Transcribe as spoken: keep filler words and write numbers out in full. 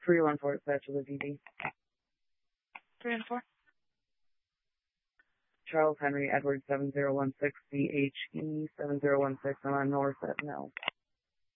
three one four, dispatch of the D D. Three and four. Charles Henry Edward seven zero one six C H E seven zero one six. I'm on north at now.